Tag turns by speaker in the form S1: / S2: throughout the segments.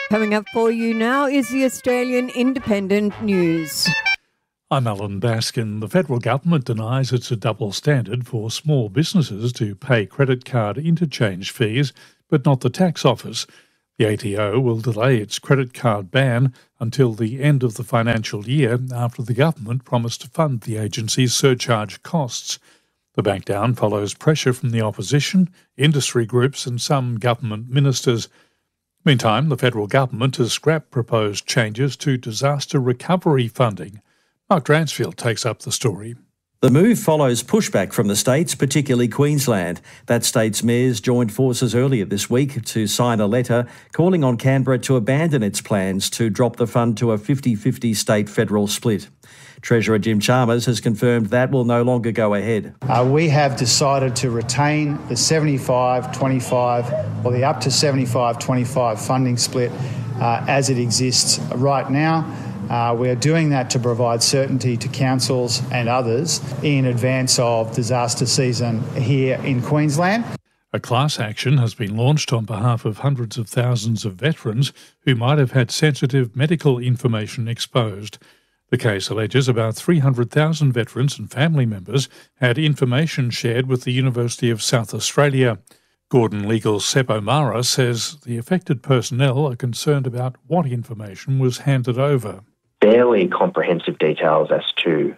S1: Coming up for you now is the Australian Independent News.
S2: I'm Alan Baskin. The federal government denies it's a double standard for small businesses to pay credit card interchange fees, but not the tax office. The ATO will delay its credit card ban until the end of the financial year after the government promised to fund the agency's surcharge costs. The backdown follows pressure from the opposition, industry groups and some government ministers. Meantime, the federal government has scrapped proposed changes to disaster recovery funding. Mark Dransfield takes up the story.
S3: The move follows pushback from the states, particularly Queensland. That state's mayors joined forces earlier this week to sign a letter calling on Canberra to abandon its plans to drop the fund to a 50-50 state-federal split. Treasurer Jim Chalmers has confirmed that will no longer go ahead.
S4: We have decided to retain the 75-25 or the up to 75-25 funding split as it exists right now. We are doing that to provide certainty to councils and others in advance of disaster season here in Queensland.
S2: A class action has been launched on behalf of hundreds of thousands of veterans who might have had sensitive medical information exposed. The case alleges about 300,000 veterans and family members had information shared with the University of South Australia. Gordon Legal's Sep O'Mara says the affected personnel are concerned about what information was handed over.
S5: Fairly comprehensive details as to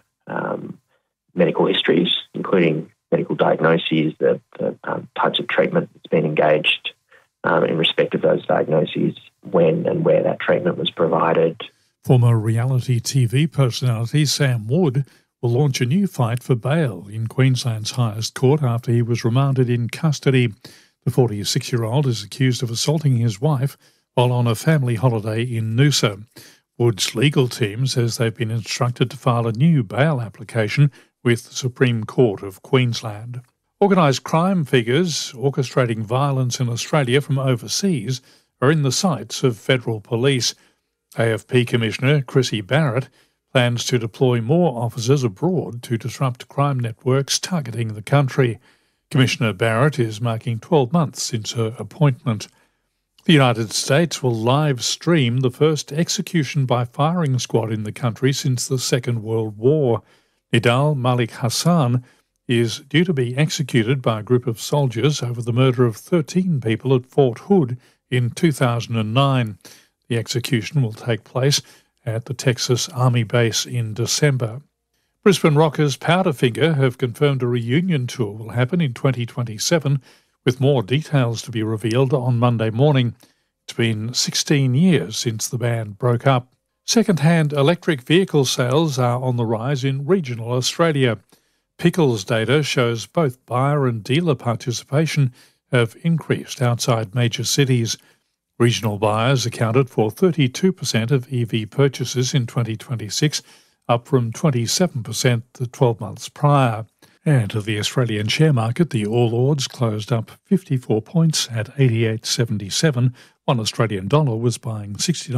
S5: medical histories, including medical diagnoses, the types of treatment that's been engaged in respect of those diagnoses, when and where that treatment was provided.
S2: Former reality TV personality Sam Wood will launch a new fight for bail in Queensland's highest court after he was remanded in custody. The 46-year-old is accused of assaulting his wife while on a family holiday in Noosa. Wood's legal team says they've been instructed to file a new bail application with the Supreme Court of Queensland. Organised crime figures orchestrating violence in Australia from overseas are in the sights of federal police. AFP Commissioner Chrissy Barrett plans to deploy more officers abroad to disrupt crime networks targeting the country. Commissioner Barrett is marking 12 months since her appointment. The United States will live stream the first execution by firing squad in the country since the Second World War. Nidal Malik Hassan is due to be executed by a group of soldiers over the murder of 13 people at Fort Hood in 2009. The execution will take place at the Texas Army base in December. Brisbane rockers Powderfinger have confirmed a reunion tour will happen in 2027, with more details to be revealed on Monday morning. It's been 16 years since the band broke up. Second-hand electric vehicle sales are on the rise in regional Australia. Pickles data shows both buyer and dealer participation have increased outside major cities. Regional buyers accounted for 32% of EV purchases in 2026, up from 27% the 12 months prior. And to the Australian share market, the All Ords closed up 54 points at 88.77. One Australian dollar was buying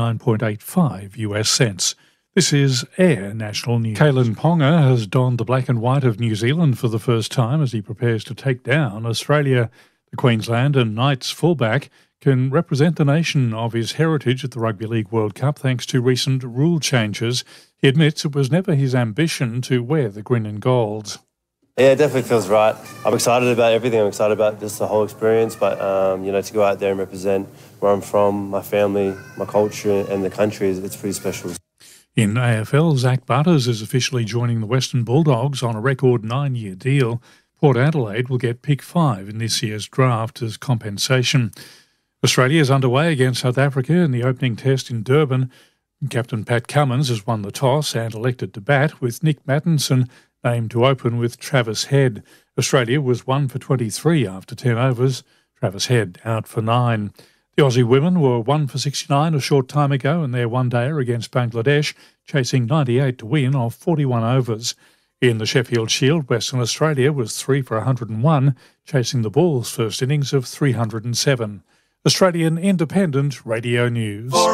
S2: 69.85 US cents. This is Air National News. Kalen Ponga has donned the black and white of New Zealand for the first time as he prepares to take down Australia. The Queensland and Knights fullback can represent the nation of his heritage at the Rugby League World Cup thanks to recent rule changes. He admits it was never his ambition to wear the green and golds.
S6: Yeah, it definitely feels right. I'm excited about everything. I'm excited about just the whole experience, but, to go out there and represent where I'm from, my family, my culture and the country, it's pretty special.
S2: In AFL, Zach Butters is officially joining the Western Bulldogs on a record 9-year deal. Port Adelaide will get pick 5 in this year's draft as compensation. Australia is underway against South Africa in the opening test in Durban. Captain Pat Cummins has won the toss and elected to bat, with Nick Mattinson named to open with Travis Head. Australia was 1 for 23 after 10 overs. Travis Head out for 9. The Aussie women were 1 for 69 a short time ago in their one-dayer against Bangladesh, chasing 98 to win off 41 overs. In the Sheffield Shield, Western Australia was 3 for 101, chasing the Bulls' first innings of 307. Australian Independent Radio News.